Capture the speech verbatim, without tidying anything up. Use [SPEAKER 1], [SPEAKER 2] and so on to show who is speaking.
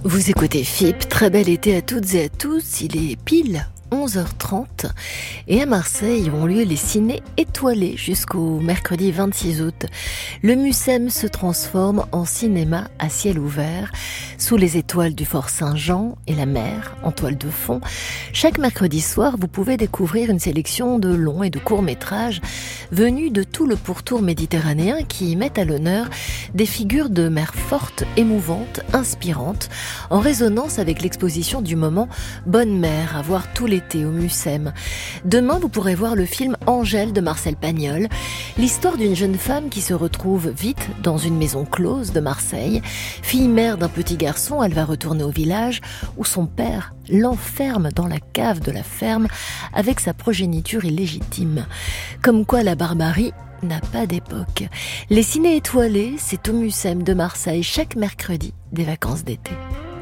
[SPEAKER 1] Vous écoutez F I P, très bel été à toutes et à tous, il est pile onze heures trente et à Marseille ont lieu les ciné étoilés jusqu'au mercredi vingt-six août. Le Mucem se transforme en cinéma à ciel ouvert, sous les étoiles du Fort Saint-Jean et la mer en toile de fond. Chaque mercredi soir, vous pouvez découvrir une sélection de longs et de courts métrages venus de tout le pourtour méditerranéen qui mettent à l'honneur des figures de mer fortes, émouvantes, inspirantes, en résonance avec l'exposition du moment Bonne Mère à voir tout l'été au Mucem. Demain, vous pourrez voir le film Angèle de Marcel Pagnol, l'histoire d'une jeune femme qui se retrouve vite dans une maison close de Marseille. Fille mère d'un petit garçon, elle va retourner au village où son père l'enferme dans la cave de la ferme avec sa progéniture illégitime. Comme quoi la barbarie n'a pas d'époque. Les ciné étoilés, c'est au Mucem de Marseille chaque mercredi des vacances d'été.